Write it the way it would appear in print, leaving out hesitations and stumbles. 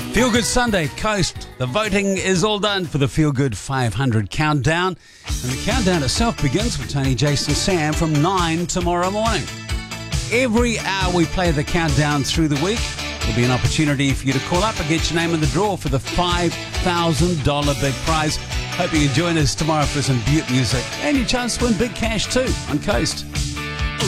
Feel Good Sunday, Coast. The voting is all done for the Feel Good 500 countdown. And the countdown itself begins with Tony, Jason, Sam from 9 tomorrow morning. Every hour we play the countdown through the week, there'll be an opportunity for you to call up and get your name in the draw for the $5,000 big prize. Hope you can join us tomorrow for some beaut music and your chance to win big cash too on Coast.